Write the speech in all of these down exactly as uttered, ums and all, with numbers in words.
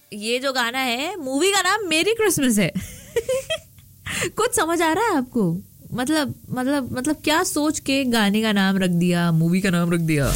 ये जो गाना है, मूवी का नाम मेरी क्रिसमस है। कुछ समझ आ रहा है आपको? मतलब मतलब मतलब क्या सोच के गाने का नाम रख दिया, मूवी का नाम रख दिया।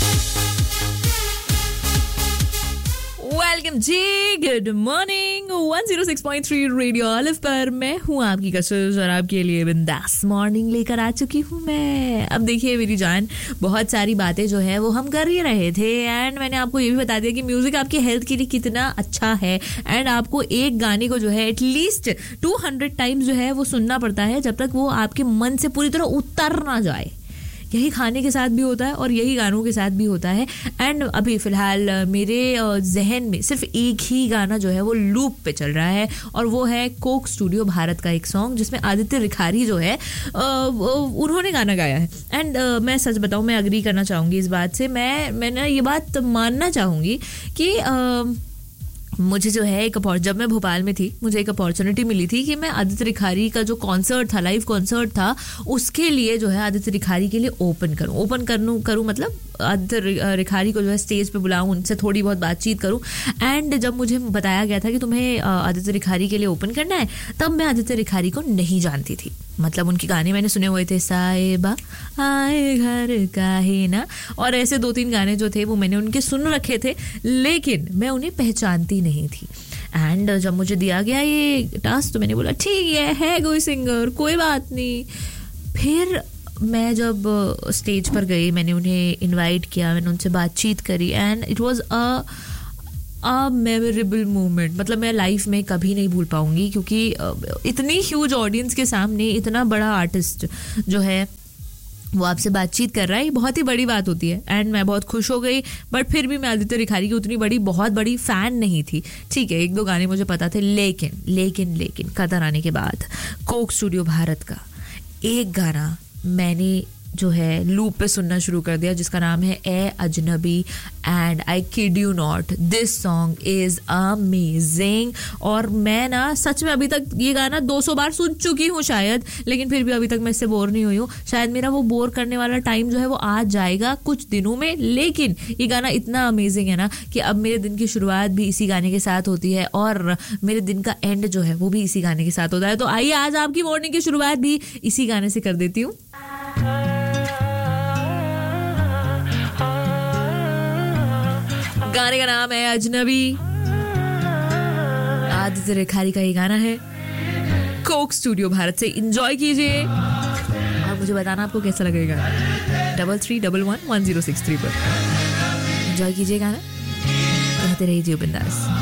वेलकम जी, good morning. One zero six point three radio olive पर मैं हूँ आपकी कशिश और आपके लिए बिंदास मॉर्निंग लेकर आ चुकी हूँ मैं। अब देखिए मेरी जान, बहुत सारी बातें जो है वो हम कर ही रहे थे एंड मैंने आपको ये भी बता दिया कि म्यूजिक आपकी हेल्थ के लिए कितना अच्छा है एंड आपको एक गाने को जो है एटलीस्ट टू हंड्रेड टाइम्स जो है वो सुनना पड़ता है जब तक वो आपके मन से पूरी तरह उतर ना जाए। यही खाने के साथ भी होता है और यही गानों के साथ भी होता है। एंड अभी फ़िलहाल मेरे जहन में सिर्फ एक ही गाना जो है वो लूप पे चल रहा है और वो है कोक स्टूडियो भारत का एक सॉन्ग जिसमें आदित्य रिखारी जो है उन्होंने गाना गाया है। एंड मैं सच बताऊं, मैं अग्री करना चाहूँगी इस बात से। मैं मैंने ये बात मानना चाहूँगी कि uh, मुझे जो है एक जब मैं भोपाल में थी मुझे एक अपॉर्चुनिटी मिली थी कि मैं आदित्य रिखारी का जो कॉन्सर्ट था, लाइव कॉन्सर्ट था, उसके लिए जो है आदित्य रिखारी के लिए ओपन करूं ओपन करूं करूं मतलब आदित्य रिखारी को जो है स्टेज पे बुलाऊं, उनसे थोड़ी बहुत बातचीत करूं। एंड जब मुझे बताया गया था कि तुम्हें आदित्य रिखारी के लिए ओपन करना है, तब मैं आदित्य रिखारी को नहीं जानती थी। मतलब उनके गाने मैंने सुने हुए थे, साहिबा आए घर का ही ना, और ऐसे दो तीन गाने जो थे वो मैंने उनके सुन रखे थे, लेकिन मैं उन्हें पहचानती नहीं थी। एंड जब मुझे दिया गया ये टास्क तो मैंने बोला ठीक है है कोई सिंगर, कोई बात नहीं। फिर मैं जब स्टेज पर गई, मैंने उन्हें इनवाइट किया, मैंने उनसे बातचीत करी and it was a a memorable moment. मतलब मैं लाइफ में कभी नहीं भूल पाऊंगी क्योंकि इतनी ह्यूज ऑडियंस के सामने इतना बड़ा आर्टिस्ट जो है वो आपसे बातचीत कर रहा है, ये बहुत ही बड़ी बात होती है। एंड मैं बहुत खुश हो गई, बट फिर भी मैं आदित्य रिखारी की उतनी बड़ी बहुत बड़ी फ़ैन नहीं थी। ठीक है, एक दो गाने मुझे पता थे, लेकिन लेकिन लेकिन कदर आने के बाद कोक स्टूडियो भारत का एक गाना मैंने जो है लूप पे सुनना शुरू कर दिया जिसका नाम है ए अजनबी। And I kid you not, this song is amazing. और मैं ना सच में अभी तक ये गाना दो सौ बार सुन चुकी हूँ शायद, लेकिन फिर भी अभी तक मैं इससे बोर नहीं हुई हूँ। शायद मेरा वो बोर करने वाला टाइम जो है वो आ जाएगा कुछ दिनों में, लेकिन ये गाना इतना अमेजिंग है ना कि अब मेरे दिन की शुरुआत भी इसी गाने के साथ होती है और मेरे दिन का एंड जो है वो भी इसी गाने के साथ होता है। तो आइए आज आपकी मॉर्निंग की शुरुआत भी इसी गाने से कर देती हूँ। गाने का नाम है अजनबी, आदित्य रिखारी का ये गाना है, कोक स्टूडियो भारत से। एंजॉय कीजिए और मुझे बताना आपको कैसा लगेगा। Double three double one one zero six three पर एंजॉय कीजिए गाना, कहते रहिए बिंदास।